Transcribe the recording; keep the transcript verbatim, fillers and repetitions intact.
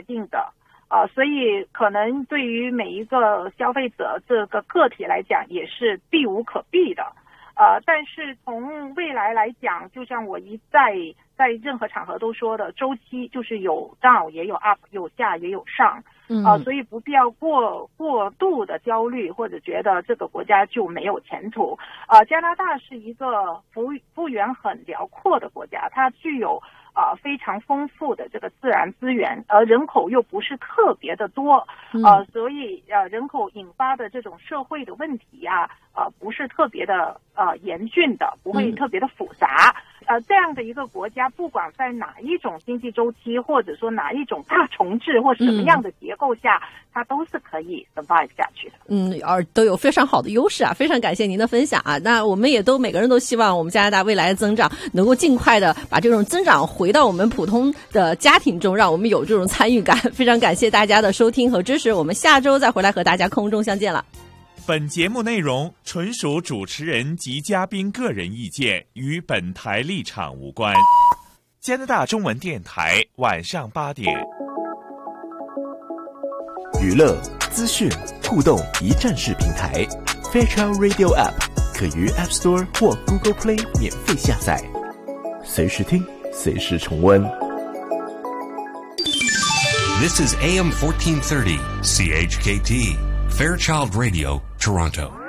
定的。呃，所以可能对于每一个消费者这个个体来讲也是避无可避的。呃，但是从未来来讲，就像我一再在任何场合都说的，周期就是有 down 也有 up， 有下也有上，呃，所以不必要过过度的焦虑或者觉得这个国家就没有前途。呃，加拿大是一个幅幅员很辽阔的国家，它具有啊、呃，非常丰富的这个自然资源，而人口又不是特别的多，呃，所以呃，人口引发的这种社会的问题呀、啊，呃，不是特别的呃严峻的，不会特别的复杂。呃，这样的一个国家，不管在哪一种经济周期，或者说哪一种大重置或什么样的结构下，嗯、它都是可以 survive 下去的。 嗯，而都有非常好的优势啊！非常感谢您的分享啊！那我们也都每个人都希望我们加拿大未来的增长能够尽快的把这种增长回到我们普通的家庭中，让我们有这种参与感。非常感谢大家的收听和支持，我们下周再回来和大家空中相见了。 本节目内容纯属主持人及嘉宾个人意见，与本台立场无关。加拿大中文电台晚上八点， 娱乐、资讯、互动一站式平台 Fairchild Radio App 可于 App Store 或 Google Play 免费下载，随时听，随时重温。 This is A M fourteen thirty C H K T Fairchild Radio, Toronto.